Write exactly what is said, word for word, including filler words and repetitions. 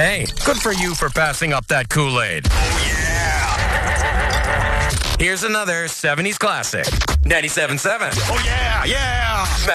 Hey, good for you for passing up that Kool-Aid. Oh, yeah. Here's another seventies classic. ninety-seven point seven. Oh, yeah, yeah.